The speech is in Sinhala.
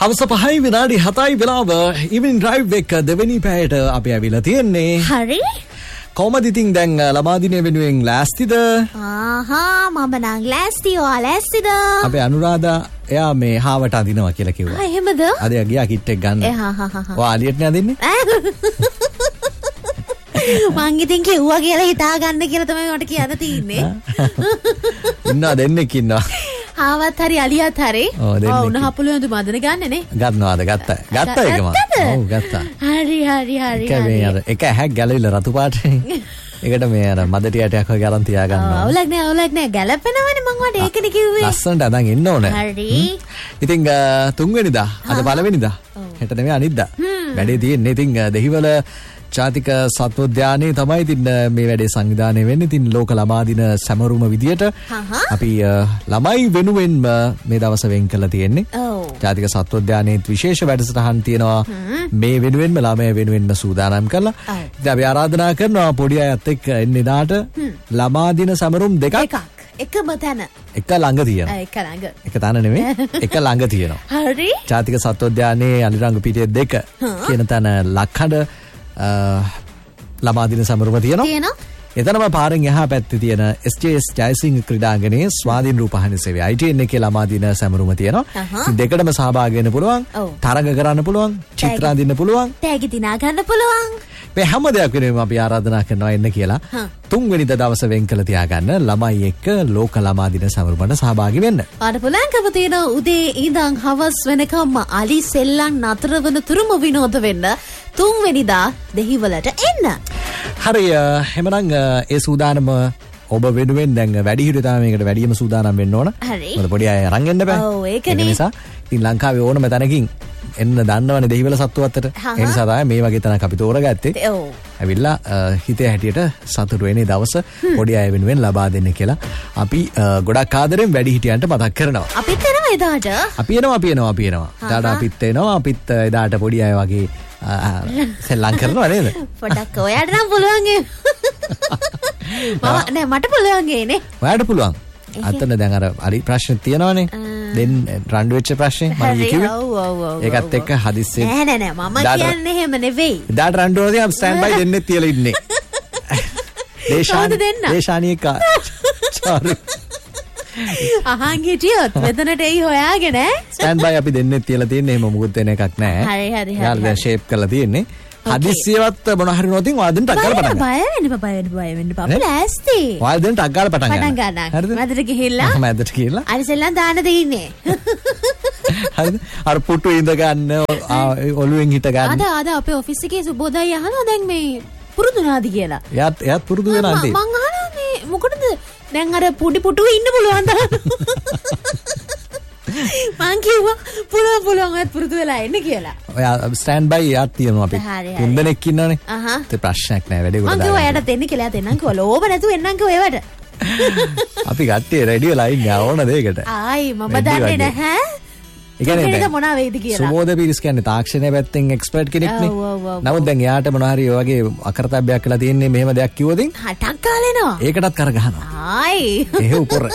හවස 5 විනාඩි 7යි වෙලාව ඉවිනිං ඩ්‍රයිව් එක දෙවෙනි පැයට අපි ඇවිල්ලා තියෙන්නේ. හරි. කොහමද ඉතින් දැන් ළමා දිනේ වෙනුවෙන් ලෑස්තිද? මම නම් ලෑස්ති. ඔයා ලෑස්තිද? අපේ අනුරාධා එයා මේ හාවට අදිනවා කියලා කිව්වා. එහෙමද? අද ගියා කිට් එක ගන්න. ඔයා අලියට නේ අදින්නේ? මං ඉතින් කිව්වා කියලා හිතා ගන්න කියලා තමයි මට කියන්න තියෙන්නේ. ඉන්නවා දෙන්නෙක් ඉන්නවා. ආවත් හරි අලියත් හරි. ඔව් උණහපුලුවෙන්ද මදන ගන්න නේ. ගන්නවාද ගත්තා. ගත්තා එකම. ඔව් ගත්තා. හරි. එක ඇහැක් ගැලවිලා රතු පාටේ. ඒකට මේ අර මදටි යටයක් වගේ අරන් තියා ගන්නවා. අවුලක් නෑ ගැලපෙනවනේ මං වට ඒකනේ කිව්වේ. ලස්සනට අදන් එන්න ඕනේ. හරි. ඉතින් තුන්වෙනිදා අද පළවෙනිදා හෙට නෙමෙයි අනිද්දා. වැඩේ තියෙන්නේ ඉතින් දෙහිවල ජාතික සත්වෝද්‍යානයේ තමයි ඉතින් මේ වැඩේ සංවිධානය වෙන්නේ. ඉතින් ලෝක ළමා දින සැමරුම විදියට අපි ළමයි වෙනුවෙන්ම මේ දවස වෙන් කරලා තියෙන්නේ. ජාතික සත්වෝද්‍යානයේ විශේෂ වැඩසටහන් තියෙනවා මේ වෙනුවෙන්ම ළමයි වෙනුවෙන්ම සූදානම් කරලා. ඉතින් අපි ආරාධනා කරනවා පොඩි අයත් එක්ක එන්නේ දාට ළමා දින සැමරුම් දෙකක් එකම තැන. එක ළඟ තියෙනවා. එක තැන නෙමෙයි. එක ළඟ තියෙනවා. හරි. ජාතික සත්වෝද්‍යානයේ අලිරංග පිටිය 2 කියන තැන ලක්හඬ ළමා දින සමරුම තියෙනවා. එතනම පාරෙන් එහා පැත්තේ තියෙන SJS ජයසිංහ ක්‍රීඩාංගණයේ ස්වාධීන රූපවාහිනී සේවය ITN එකේ ළමා දින සමරුම තියෙනවා. දෙකටම සහභාගී වෙන්න පුළුවන්. තරඟ කරන්න පුළුවන්. චිත්‍ර අඳින්න පුළුවන්. තෑගි දිනා ගන්න පුළුවන්. මේ හැම දෙයක් වෙනුවෙන් අපි ආරාධනා කරනවා එන්න කියලා. තුන්වෙනිදා දවස වෙන් කළ තියාගන්න ළමයි එක්ක ලෝක ළමා දින සමරුමට සහභාගී වෙන්න. පාඩ පුළුවන්කම තියෙන උදේ ඉඳන් හවස් වෙනකම්ම අලි සෙල්ලම් නතර වෙන තුරුම විනෝද වෙන්න තුන්වෙනිදා දෙහිවලට එන්න. හරි එහෙමනම් ඒ සූදානම ඔබ වෙනුවෙන් දැන් වැඩිහිටියෝ තමයි මේකට වැඩිම සූදානම් වෙන්න ඕන. මොකද පොඩි අය අරන් එන්න බෑ. ඔව් ඒකනේ. ඒ නිසා ඉතින් ලංකාවේ ඕනම තැනකින් එන්න දන්නවනේ දෙහිවල සත්තු අත්තට. ඒ නිසා තමයි මේ වගේ තැනක් අපි තෝරගත්තේ. ඔව්. ඇවිල්ලා හිතේ හැටියට සතුටු වෙන්නේ දවස පොඩි අය වෙනුවෙන් ලබා දෙන්න කියලා අපි ගොඩක් ආදරෙන් වැඩිහිටියන්ට මතක් කරනවා. අපිත් එනවා එදාට. අපි එනවා. එදාට අපිත් එනවා. අපිත් එදාට පොඩි අය වගේ සෙල්ලම් කරනවා නේද? පොඩක් ඔයාට නම් පුළුවන් නෑ මට පුළුවන් නේ. ඔයාට පුළුවන්. අතන දැන් අර හරි ප්‍රශ්න තියෙනවනේ. දැන් රණ්ඩු වෙච්ච ප්‍රශ්නේ මම කිව්වේ. ඔව්. ඒකත් එක්ක හදිස්සියෙන් නෑ මම කියන්නේ එහෙම නෙවෙයි. දාට රණ්ඩු වලදී අපි ස්ටෑන්ඩ් බයි දෙන්නෙත් තියලා ඉන්නේ. දේශානී එක. sorry. අහන් හිටියොත් මෙතනට එයි හොයාගෙන ස්ටෑන්ඩ් බයි අපි දෙන්නෙත් තියලා තියෙන්නේ. එහෙම මුකුත් වෙන එකක් නෑ. හරි. යාළුවා දැන් ෂේප් කරලා තියෙන්නේ. හදිස්සියවත් මොන හරි නොතින් ඔයාලෙන් ටක් ගාලා පටන් ගන්න. බය වෙන්න පාපා ලෑස්ති. ඔයාලෙන් ටක් ගාලා පටන් ගන්න. හරිද? මැදට ගිහිල්ලා. අර සෙල්ලම් දාන්න දෙන්නේ. හරිද? අර පුටු ඉඳ ගන්න ඔළුවෙන් හිට ගන්න. අද අපේ ඔෆිස් එකේ සුබෝදයි අහනවා දැන් මේ පුරුදු නාදි කියලා. එයාත් පුරුදු වෙනා නැති. මං අහනවා මේ මොකටද දැන් අර පොඩි පුටුවේ ඉන්න පුළුවන් ද? මං කිව්වා පුළුවන් ඔයත් පුරුදු වෙලා ඉන්න කියලා. ඔයා ස්ටෑන්ඩ් බයි යාත් තියෙනවා අපි. තුන් දෙනෙක් ඉන්නවනේ. ඒ ප්‍රශ්නයක් නෑ වැඩේ ගොඩක්. මං කිව්වා එයාට දෙන්න කියලා දෙන්නම් කිව්වා. ලෝභ නැතුව එන්නම් කිව්වා ඒවට. අපි කට්ටිය රෙඩි වෙලා ඉන්නේ ඕන දෙයකට. ආයි මම දන්නේ නැහැ. ඒ කියන්නේ මොනවා වෙයිද කියලා. සුමෝද පිරිස් කියන්නේ තාක්ෂණය පැත්තෙන් එක්ස්පර්ට් කෙනෙක් නේ. නමුත් දැන් එයාට මොනවා හරි ඔය වගේ අකරතැබ්බයක් කියලා තියෙන්නේ මෙහෙම දෙයක් කිව්වොත් හටක් ගාලා එනවා. ඒකටත් කර ගහනවා. ආයි. එහෙ උපර